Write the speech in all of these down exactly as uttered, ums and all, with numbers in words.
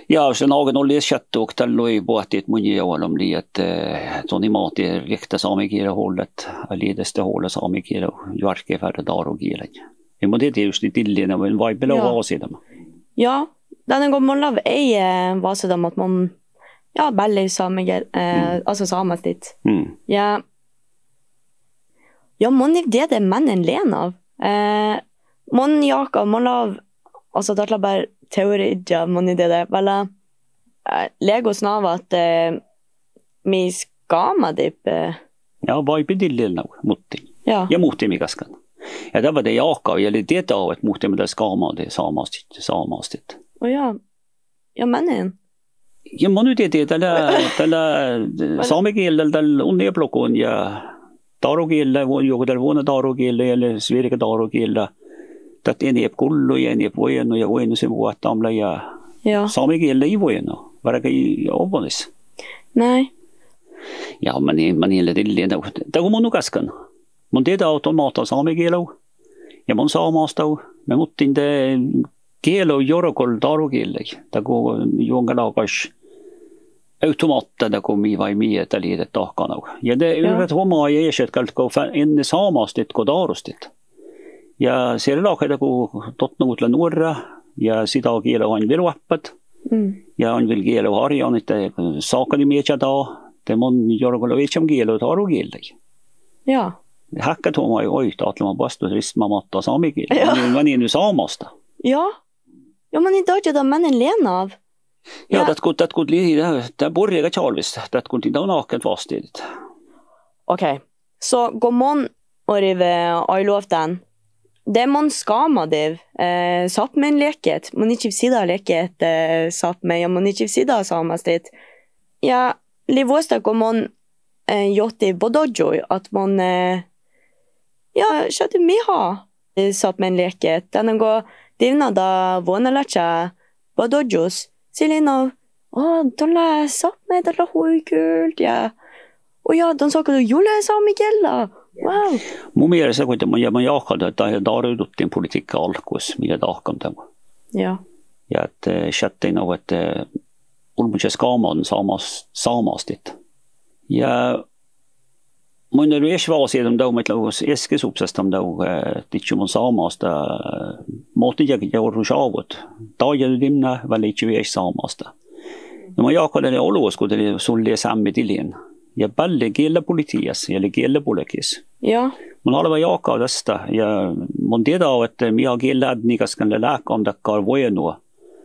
Ja, sen augen oli chattu, tällä oli puhuttiin mun jauhalom li, että tuonni maati rikta saamikielen hållet, liidestä hållet saamikielen järkevärde darokielen. Ja mun tietysti just tillinen, men vaipela Ja. vasidama. Ja, den går man lav ei eh, vasedam at man ja, belli samekiel, eh, Mm. altså samastit. Mm. Ja, ja, man är det det männen len av. Eh, man jaka, man lav, alltså det är bara teori, ja, man är det det. Väl, eh, lego snav att eh, mi skama dip. Eh, Ja, vaipi tillinen mutti. ja, Ja muutti mikaskan. Ja tämä det jaaka, eli tietää, että muutti mitä skaamadi saamastit, saamastit. och ja, ja männen. Ja mun nyt tietää, tällä, tällä saamikielellä, tällä unniaplokon ja darokielellä, joku tällä vuonna darokielellä, eller svirka darokielellä, tätä enää kullu ja enää voinu ja voinu se vuotamalla ja Ja, saamikielellä ei voinu, vaikka ei ovonis. nej. Ja man är man är tillien då. Det går man nog kaskan. Man det är automatiskt saamikielellä. Ja man saamasta, me muttin det kielo jorokol darokielellä. Det går jongalaakas automatta da kom i vai mieta liidet tahkana. Ja det yrität hommaa ja eset kaltko enne saamastit ko daarustit. Ja siellä laakada ku totnugutla nuorra ja sitä kielo on vielä vappat. Mm. Ja on vielä kielo harjaan että saakani mietja da. Det mon jorokol vicham kielo darokielellä. Ja, Hakkat hommaa ei oita atleman vastu ristma matta saamikielellä. Man är nu saamasta. ja. Ja, man är då det männen len av. Ja, Ja. det går det går lite det borgar Charles. Det går inte naken fast i det. Okej, så går man och rive öjloften. Det man skama det, eh, satt med en leket. Man inte sida leket eh, satt med, ja, man inte sida samastit. Ja, livosta går man eh, gjort i bodojo, att man, eh, ja, köttet mig ha eh, satt med en leket. Den går divna da vånelacha bodojos. Selina, åh, de la satt med, det la kult, ja. Och ja, de sa att du gjorde San Miguel. Wow. Mun mielestä kun man man jaakada että daaruduttiin politiikka alkuus mitä taakam tämä. Ja. Ja että chatteina on että ulmuja skaaman saamas saamastit. Ja mun ei edes vaan siitä mitä me laus eskesupsasta mitä että mun saamasta mootia ja urushaavut. Taajadu dimna valitsi vies saamasta. Ja man jaakada ne oluus kun tuli sulle sammi tilien. Ja paljon kielellä politiias ja kielellä polekis. Ja. Mun alva jaaka tästä ja mun tiedä että minä kielellä nikaskan lääkkaan takkar voinua.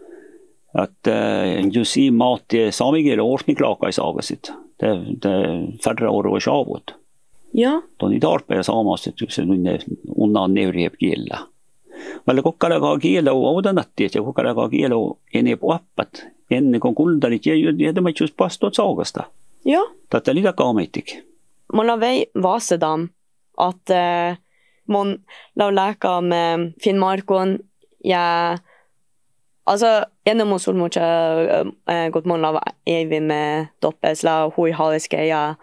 Että just i mat saamikielellä årsniklaaka saagasit. Det det färre år och shavut. Ja. Då ni tarpea saamasta se nunne unnan neuriep kielellä. Vällä kokkalaga kielellä oudanatti ja kokkalaga kielellä enää puappat ennen kuin kuldalit ja ja tämä just pastot saagasta. Ja. Tätä oli takaa amettik. Man la vei vasedam att eh, man la läka med Finnmarkon ja alltså ännu måste man eh, gott man la evi med doppes la hui haliske ja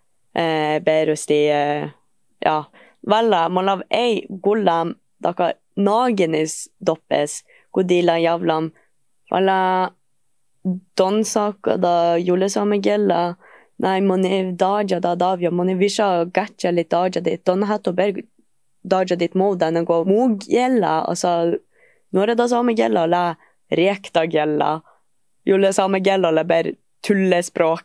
eh, berusti eh, ja valla man la ei gullam daka nagenis doppes godila javlam valla donsak da julesamegella. Nej, man är daja da davja, man är vissa gatcha lite daja dit. De har to berg daja dit moden och gå mog gälla, alltså när det då samma gälla la rekta gälla. Julle samma gälla la ber tulle språk.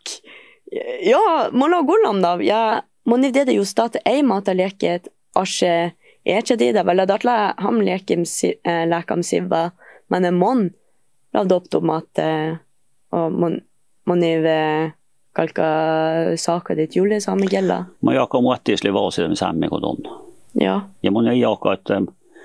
Ja, man har gollam då. Ja, man är det just att ei mata leket asche är inte det väl att la ham lekem lekam siva, men en mon la dopt om att och man man är kalka saker dit julle samma gälla. Man jaaka muottiisli vaasille samme kodon. Ja. Ja mun ei jaaka että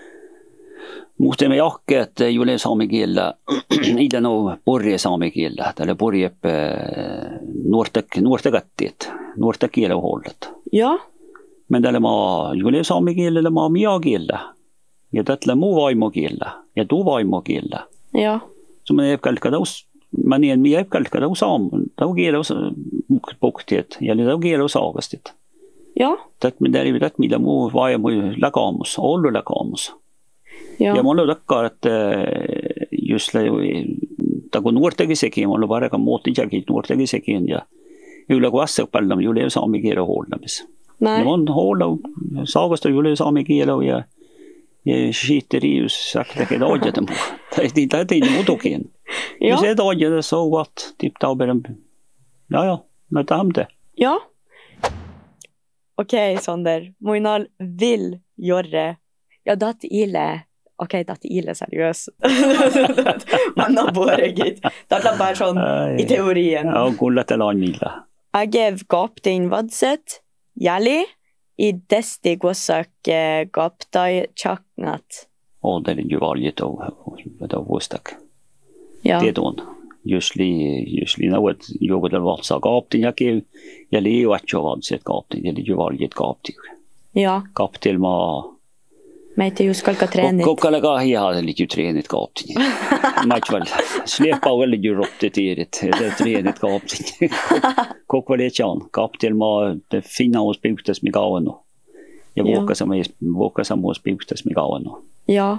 muuten me jakke että julle saame kielellä ille no porje saame kielellä. Tälle porje nuorte nuorte kattiet. Nuorte kielen hållet. Ja. Men tälle ma julle saame kielellä ma mia kielellä. Ja tälle muu vaimo kielellä. Ja tu vaimo kielellä. Ja. Så man ei kalka tos man ei mie kalka tos saam. Tau kielellä mukpuktiet ja ne tau kielellä saagastit. Ja. Tät me där vet millä muu vaimo lakamus, ollu lakamus. Ja. Ja mulla takkaa että just mutta kun nuortegi sekin, mulla paremmin muotijakin nuortegi sekin ja yllä kun assak paljon juuri saami kielen huoltamissa. Ja mun huolta saavasta juuri saami kielen ja ja skiter i just sagt att det är det. Det är det är inte motoken. Ja. Så det är det så gott typ då bara. Ja ja, men det hämte. Ja. Okej, okay, Sander. Moinal vill göra. Ja, det ile. Okej, okay, det ile seriöst. Man har bara git. Det är bara sån i teorin. Ja, gullat eller anmila. Jag gav kapten Vadset. Jali. I desti gosak gaptai chaknat. Och det är ju varje då då vostak. Ja. Det då. Just li just li något jag det var så gapten jag ju jag lever att jag vad sett gapten det är ju varje gapten. Ja. Kapten ma Mig till just kalka träning. Och kalka jag hade lite tränat gapten. Match väl. Släppa väl ju ropte till det. Det tränat gapten. Kok var det chan. Kapten ma det fina och spuktas med gaven då. Jag våkar som är våkar som och spuktas med gaven då. Ja.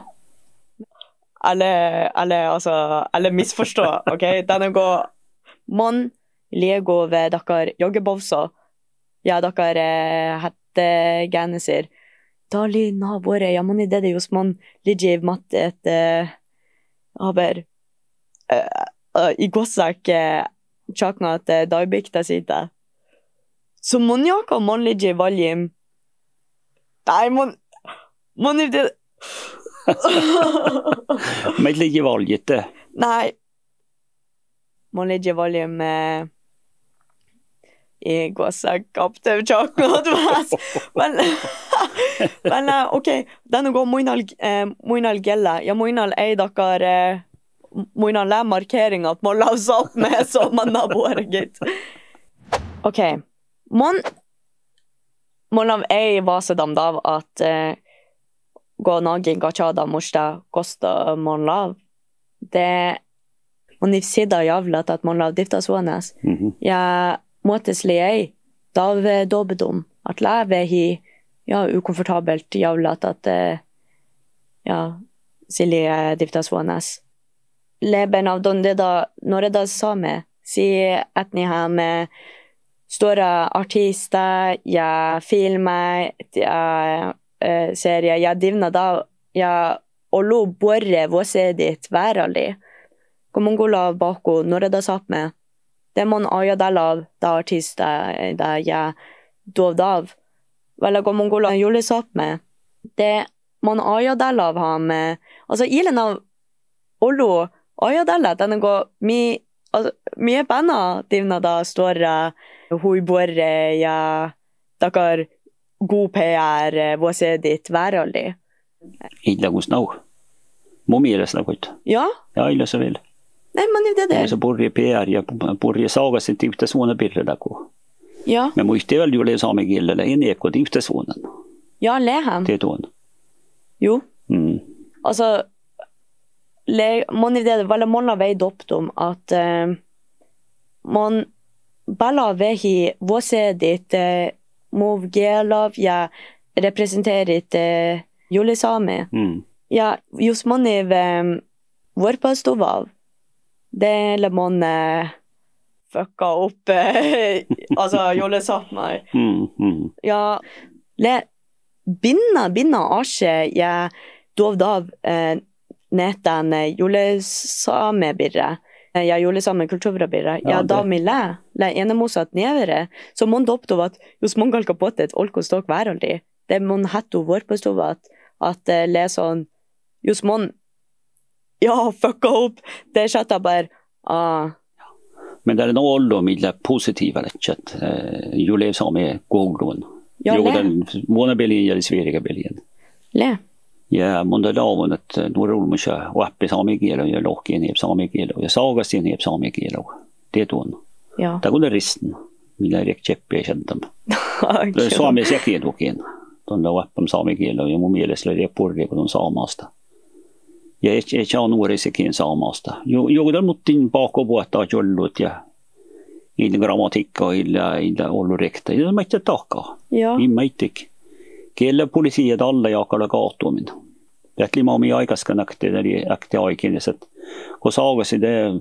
Alle alle alltså alle missförstå, okej? Okay? Den går man lego ved dakar joggebovsa. Ja, dakar hette Geneser. Dali nabore, ja man det just man ligger matte ett eh aber eh i gosak chakna att daibikta sita. Så man jag kan man ligger valjim. Nej man man det Men ligger valjet det. Nej. Man ligger valjim eh i gosak kapte chakna vas. Men Men uh, okej, okay. Den går moinal eh, moinal gella. Jag moinal ei dakar eh, moinal lä markering att man la opp med så man har borgit. Okej. Okay. Man man av ei vasedam dav att eh, gå nagin gachada musta kosta man lav. Det man ifsida javlat att man lav difta sånas. Mhm. Mm ja måtesli ei dav dobedom att lave hi ja, ukomfortabelt javlat att eh, ja, Silje diftas vonas. Leben av dem det då, när det då same, si att ni har med stora artister, ja, filmer, ja, eh, serier, ja, divna då, ja, och lo borre våse ditt väraldi. Kommer gå av bako, när det då same, det man aja där av, där artister, där ja, dov dav. Vel går mongola jules opp med. Det man ajadella av ham. Altså ilen av Ollo ajadella den går mi altså mye banna divna da står hoiborre ja dakar god P R vad säger ditt väraldi. Illa hos nå. Må mer snakket. Ja. Ja, illa så väl. Nej men det där. Så borre P R jag borre saga sitt ut såna bilder där ko. Ja. Men måste väl ju läsa med gill eller en eko difta sonen. Ja, lä han. Det då. Jo. Mm. Alltså le man det väl man har väl dopt om att eh, man balla vehi våse dit eh, movgelav ja representerit eh, julisame. Mm. Ja, just man är eh, vår påståv av. Det le man eh, fucka upp eh, alltså Jolle sa mig. Mm, mm. Ja, le binna binna asje ja dov dav eh, netan eh, Jolle sa med birra. Eh, ja Jolle sa med kulturra birra. Ja, ja da mille le ene mosat nevere. Så man dopt av at just man galka på det olko stok væraldi. Det man hatto vår på stov at at eh, le sånn just man ja fucka upp. Det chatta bara ah men det är nog all de lite positiva lätt eh ju lever som med goglon. Ja, jo den måna belgien eller sveriga belgien. Le. Ja, men det laven att några ord måste och uppe som mig eller jag lock in i som mig eller jag såg sin i som mig eller det då. Ja. Det går det risten. Vill jag räcka käpp jag kände dem. Det så mig säkert dock in. De la upp om som mig eller jag må mer slä på det på de samasta. Jag är inte jag några säkert samasta. Jo jag däremot in bakåt på att jag låt jag i grammatik och i i allrekta. Det är inte tacka. Ja. I meitik. Kelle polisiet alla jakalla gaatumin. Det lima mi aikas kanakte där i akte aikin så. Kun saagasi det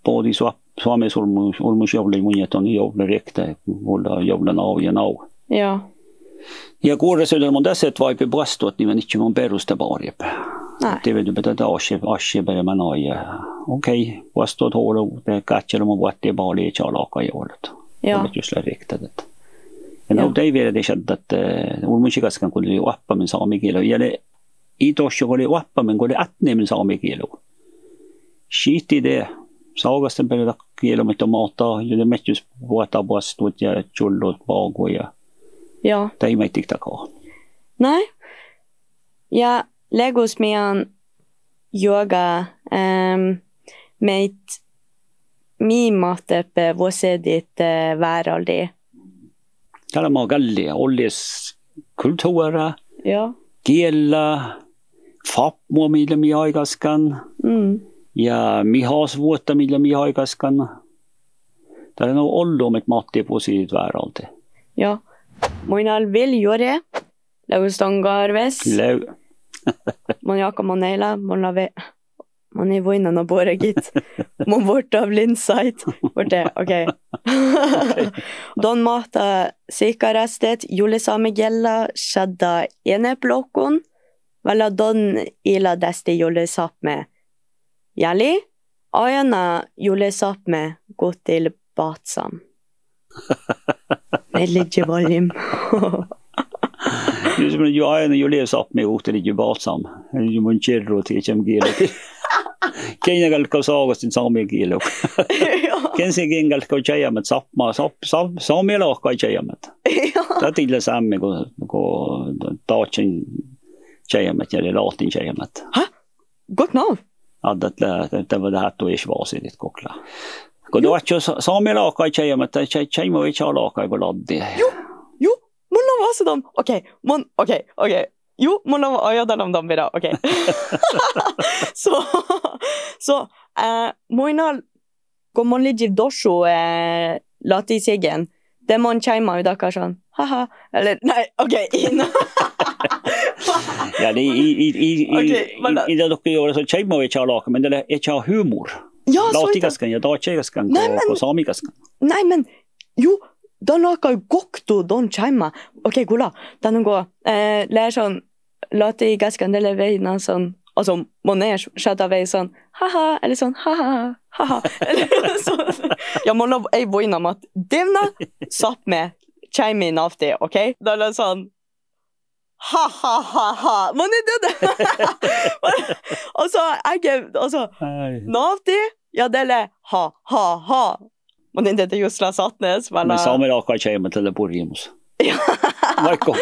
både så saame solmus olmus jolle munjet on jolle rekte olla jolle nau ja nau. Ja. Ja kuuresöder mun tässä vaipi brastot niin ikke mun perusta baarip. Nej. Det vet du betä asje asje bä man ja. Okei, brastot hålo det katcher mun vuotti baali ei chalaka jollet. Ja. Det just la rekte det. Ja no det vill det sätt att olmus kaskan kun ju appa min saami kielo ja le i tosjo oli appa min kun atne min saami kielo. Shit i det. Saugasten pelata kilometer maata ja det mätjus vuota brastot ja chullot baago ja. Ja. Det är inte takaa. Nej. Ja, legos mean yoga ehm meit miimatepe vosedit väraldi. Täällä mä gallia ollis kulttuura, Ja. kiellä, fapmo millä mi aikaskan Mm. ja mihas vuotta millä mi aikaskan. Täällä on ollut mit matti posit väraldi. Ja. Muinal vil gjøre. Laustongar ves. Lau. Man jaka man neila, man lave. Man är voinen och bara git. Man bort av linsight. Borte, okej. Don mata sikarestet, julesame gella, skjedda ene plokkon. Vela don ila deste julesap med. Jali, ajana julesap med gått til batsam. Det ligger voljum. Det är som att jag är när jag läser upp mig åt det ju batsam. Jag mun kärro till kem gelo. Kenya galka sagas sin saame gelo. Ken se gengal ka chayamat sapma sap sap saamela ka chayamat. Det är det samma gå gå tachen chayamat eller latin chayamat. Ha? Gott nav. Ja det det var det här då är svårt kokla. Kun tuossa saamela ka chayamat chaymo ei chala ka goladdi. Jo, jo, mun on vastadan. Okei, mun okei, okei. Jo, mun on ajatellut om dem vielä, okei. Så så eh muinal kun mun ligger dossu eh latisegen. Det mun chaima uda kansan. Haha, eller nej, okej. Ja, det i i i i det dock gör så chaymo ei chala men det är cha humor. Ja, så Latikaskan ja daatsekaskan ko saamikaskan. Nej men jo, don alkaa koktu don chaima. Okei, kuula. Tän go eh läson latikaskan delle veinan son alltså monesh shata veisan. Haha, eller sån haha, haha. Ja, mon ei voina mat. Devna sap med chaimin afte, okej? Då är sån ha ha ha ha. Man är det. Och så jag alltså nafti ja delle ha ha ha. Man är det just la sattnes väl. Men saamela ka chaima till purjimus. Ja. Vaikko.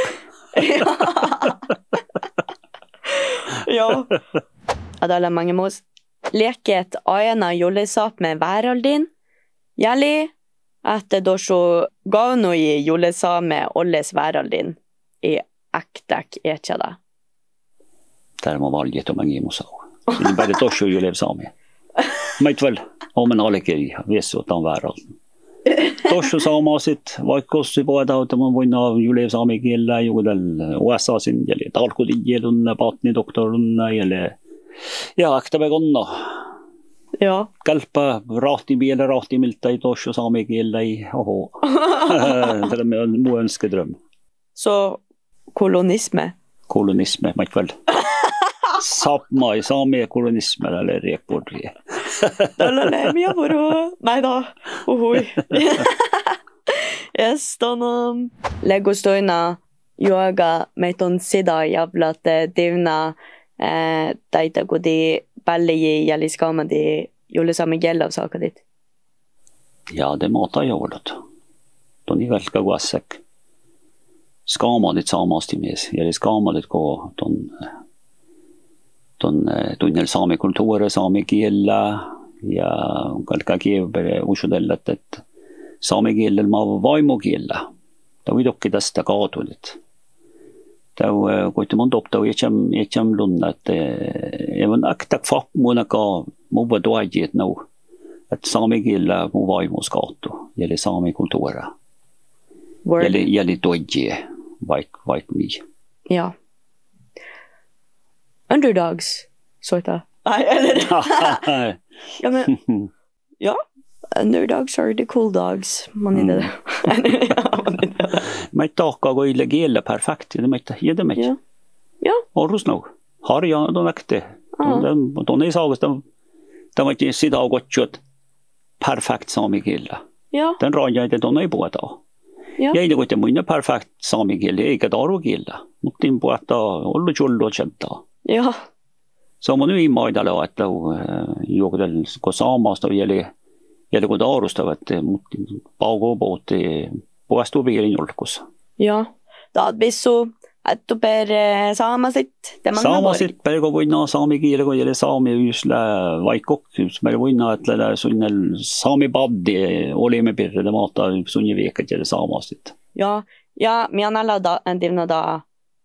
Ja. Adala mange mos leket ajana julesap med väraldin. Jali att det då så gav no i julesame olles väraldin i aktak etjada. Där man valget om en musa. Det bara då så ju lev sami. Mitt väl om en allegeri vis åt den världen. Då så sama sitt vad kostar bara att man vinner av ju lev sami gilla ju del O S A sin gilla alkoholgelunna patni doktorunna eller ja akta begonna. Ja. Kalpa rati biela rati milta i då så sami gilla i oho. Det är en moönske Så kolonisme. Kolonisme mitt väl. Sapma i saame kolonisme eller rekordri. Dalale mia voro. Nej då. Ohoi. Yes, don legostoina yoga meton sida javlat divna eh taita godi balli jaliskama di julesame gella saker dit. Ja, det matar jag åt. Då ni väl ska gå säck. Skama dit samastimis. Eller skama dit gå ton ton tunnel saame kultuure saame kiellä ja kalka kiebe usudellat et saame kielel ma vaimo kiellä. Ta või dokki tästä kaatulit. Ta koitu mun topta ja cham ja cham lunna et ja on aktak fap muna ka mu va toaji et no et saame kiellä mu vaimo skaatu ja saame kultuure. Eller eller toaji vaik vaik mi. Ja. Underdogs, såta. Nej, eller ja men Ja, underdogs are the cool dogs. Man är det. Ja, man är det. Mä ei taakka kun ille kiellä perfekti, det mä ei tiedä mä. Ja. Ja. Orus nog. Harja on näkte. De de ei saagasta. De var inte sida och gott perfekt sami kiellä. Ja. Den raja inte de ei puhuta. Ja. Ei det muina perfekt sami kiellä eikä daru kiellä. Mutta in puhuta ollu jullu chenta. Ja. Så man nu i maidalla että jokdel ko saamasta jäli jäli ko darusta että mutta paugo bote puastu vielin julkus. Ja. Da bissu että per saamasit tämän saamasit per ko voina saami kiellä ko jäli saami ysla vaikokkus mer voina että la sunnel saami baddi olimme pirre maata sunni vekat jäli saamasit. Ja. Ja, men alla da en divna da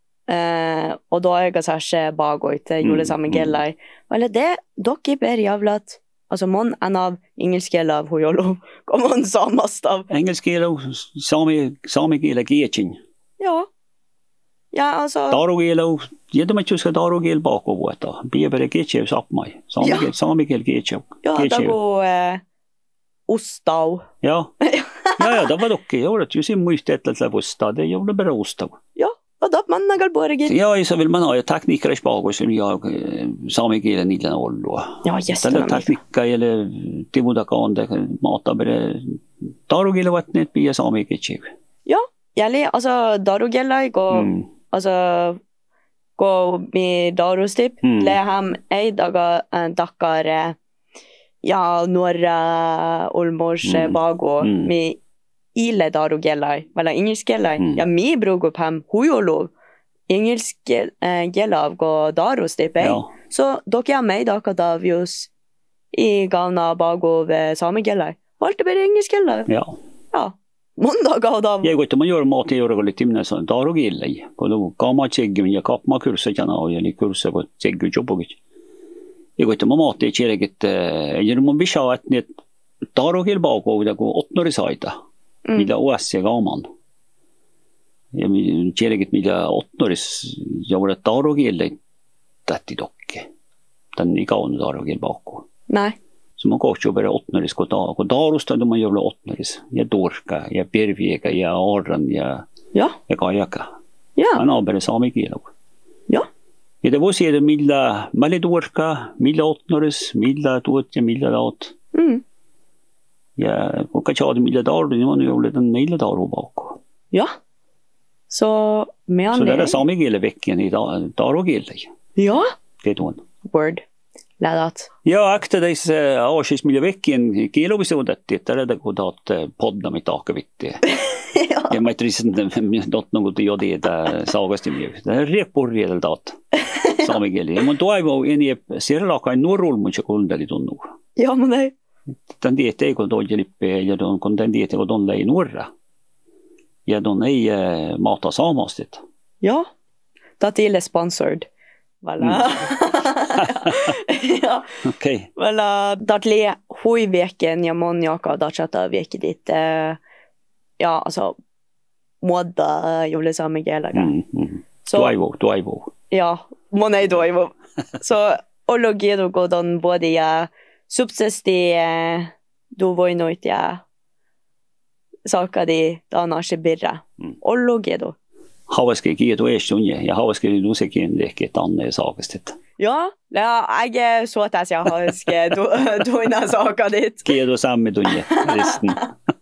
Uh, og da er jeg særlig bagoit til julesamme gellai. Eller det, dere ber jævlat, altså mon en av engelsk gellai hun jolo, kom man samast av. Engelsk gellai, sami, sami gellai gechin. Ja. Ja, altså. Daro gellai, jeg vet ikke skal daro gellai bakover da. Blir bare gechin sapp meg. Sami ja. gellai, sami gellai gechin. Ja, da går uh, ostav. Ja. Ja, ja, det var dere. Jeg har ikke muist et eller annet ostav, det gjorde bare ostav. Ja. Och då man nagal borgit. Ja, så vill man ha tekniker i spago som jag sami kielen niiden ollu. Ja, just det. Teknikka eller timudakaan det mata bare darugille vatnet bia sami kitchi. Ja, jäli alltså darugella gå mm. alltså gå med darustip mm. leham ei daga dakkar ja norra olmors mm. bago mm. med ile darugellai, eller engelsk gellai. Mm. Ja, mi bruk upp hem hujolov. Engelsk uh, gellav gå darustip. Ja. Så dock jag mig dock att avjus i gavna bagov same gellai. Valt det bara engelsk gellai. Ja. Ja. Måndag gav dav. Jag går inte man gör mat i göra lite timna så darugellai. Och då gamma chegge jag kapma kurser kan ha eller kurser på chegge jobbigt. Jag går inte man mat i chereget eller man vill ha ett net darugell bagov det går åttnor i sajta. Mm. Millä uassa gaaman. Ja tiedäkin millä åttnoris ja våra darogielle tätti dokke. Den i kaun darogil bakku. Nej. Så man går ju bara åttnoris ko da ko darusta då man gör åttnoris. Ja dorka, ja pervieka, ja arran ja ja. Ja kajaka. Ja. Man har bara sami kielo. Ja. Ja det var se millä mali dorka, millä åttnoris, millä tuot ja millä laut. Mm. Ja, och kanske hade milla dagar, det var nu gjorde den milla dagar bak. Ja. Så men så det är samma gilla veckan i dag och gilla. Ja. Det då. Word. Lädat. Ja, akta dess års milla veckan gilla vi så det det är det går att podda med tak vitt. Ja. Jag vet inte något något jag det där sagast mig. Det är reporrel dat. Samma gilla. Men då är vi inne i serlaka i norrol mycket kolda lite nu. Ja, men nej. Den det är ju då hjälper eller de kon den det och de lägger norra. Ja, de är mata samastigt. Ja. Det är sponsored. Voilà. Mm. Ja. Okej. Okay. Voilà, datle hoj veken jag mon jag har chatta veket dit. Uh, ja, alltså modda jag vill säga mig gälla. Mm. Mm. Så då är vi då är vi. Ja, mon är då är vi. Så och logi då går den både ja subsisti då var ju något ja saker det då när det birra. Och logi då. Har ska ge då är sjunje. Jag har ska du se kin leket andra saker stet. Ja, ja, jag så att jag har ska då då innan saker dit. Ge då samma dunje resten.